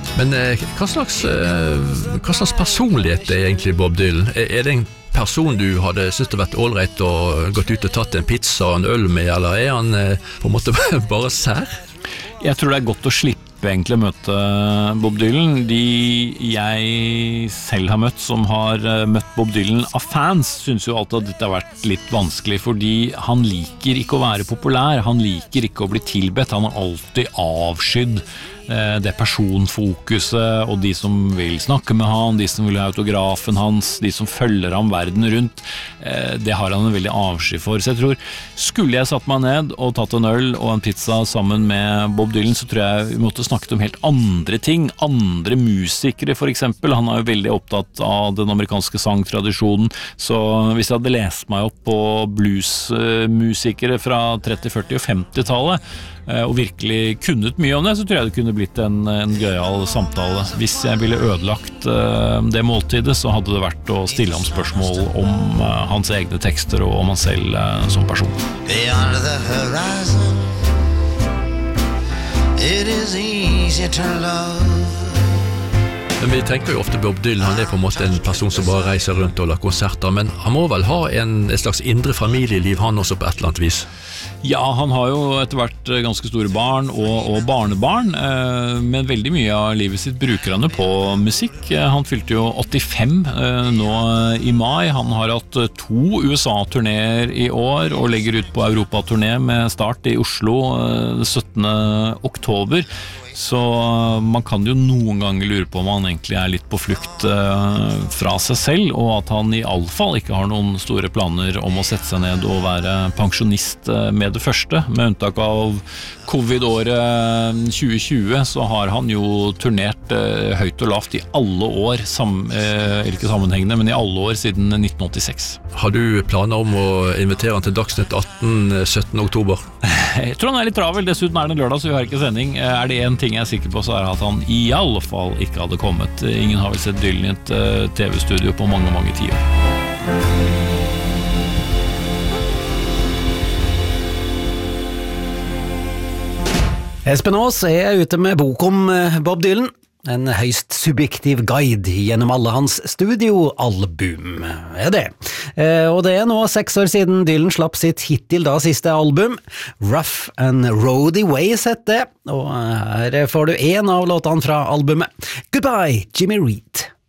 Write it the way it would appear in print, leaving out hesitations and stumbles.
Men hva slags personlighet egentlig Bob Dylan? Er det en person du hadde syntes det vært ålreit og gått ut og tatt en pizza og en øl med, eller er han på en måte bare sær? Jeg tror det er godt å slippe egentlig å møte Bob Dylan. De jeg selv har møtt, som har møtt Bob Dylan av fans, synes jo alltid at dette har vært litt vanskelig, fordi han liker ikke å være populær, han liker ikke å bli tilbedt, han har alltid avskydd det personfokuset, og de som vil snakke med han, de som vil ha autografen hans, de som følger ham verden rundt, det har han en veldig avsky for. Så jeg tror, skulle jeg satt meg ned og tatt en øl og en pizza sammen med Bob Dylan, så tror jeg vi måtte snakket om helt andre ting, andre musikere for eksempel. Han er jo veldig opptatt av den amerikanske sangtradisjonen, så hvis jeg hadde lest meg opp på bluesmusikere fra 30-, 40- og 50-tallet, og virkelig kunnet mye om det, så tror jeg det kunne blitt en gøyal samtale. Hvis jeg ville ødelagt det måltidet, så hadde det vært å stille ham spørsmål om hans egne tekster og om han selv som person. Beyond the horizon, it is easy to love. Men vi tenker jo ofte Bob Dylan, han er på en måte en person som bare reiser rundt og lager konserter, men han må vel ha et slags indre familieliv han også på et eller annet vis? Ja, han har jo etter hvert ganske store barn og barnebarn, men veldig mye av livet sitt bruker han jo på musikk. Han fylte jo 85 nå i mai. Han har hatt 2 USA-turnéer i år og legger ut på Europa-turné med start i Oslo 17. oktober. Så man kan jo noen ganger lure på om han egentlig er litt på flukt fra seg selv, og at han i alle fall ikke har noen store planer om å sette seg ned og være pensjonist med det første. Med unntak av covid-året 2020 så har han jo turnert høyt og lavt i alle år, ikke sammenhengende, men i alle år siden 1986. Har du planer om å invitere han til Dagsnytt 18 17. oktober? Jeg tror han er litt travel, dessuten er det lørdag, så vi har ikke sending. Er det en ting jeg er sikker på, så er det at han i alle fall ikke hadde kommet. Ingen har vel sett Dylan i et TV-studio på mange, mange tiår. Espen Aas er ute med bok om Bob Dylan. En høyst subjektiv guide gjennom alle hans studioalbum er det. Og det er nå 6 år siden Dylan slapp sitt hittil da siste album. Rough and Roady Ways heter det, og her får du en av låtene fra albumet. Goodbye, Jimmy Reed.